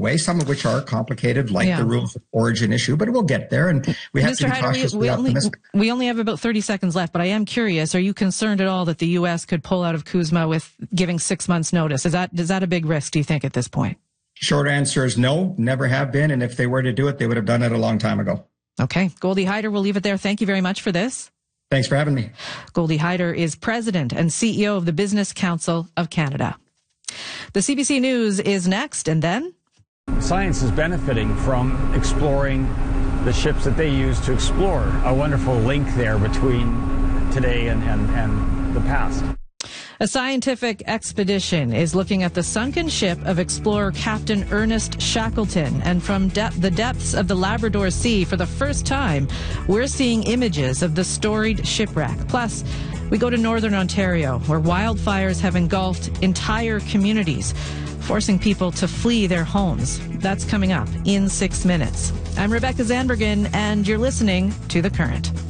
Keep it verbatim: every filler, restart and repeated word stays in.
way, some of which are complicated, like Yeah. the rules of origin issue, but we'll get there. And we have Mister to be Hyder, we, cautiously we only, optimistic. we only have about thirty seconds left, but I am curious, are you concerned at all that the U S could pull out of CUSMA with giving six months notice? Is that, is that a big risk, do you think, at this point? Short answer is no, never have been. And if they were to do it, they would have done it a long time ago. Okay. Goldie Hyder, we'll leave it there. Thank you very much for this. Thanks for having me. Goldie Hyder is president and C E O of the Business Council of Canada. The C B C News is next, and then... Science is benefiting from exploring the ships that they use to explore. A wonderful link there between today and, and, and the past. A scientific expedition is looking at the sunken ship of explorer Captain Ernest Shackleton. And from de- the depths of the Labrador Sea, for the first time, we're seeing images of the storied shipwreck. Plus, we go to northern Ontario, where wildfires have engulfed entire communities, forcing people to flee their homes. That's coming up in six minutes. I'm Rebecca Zandbergen, and you're listening to The Current.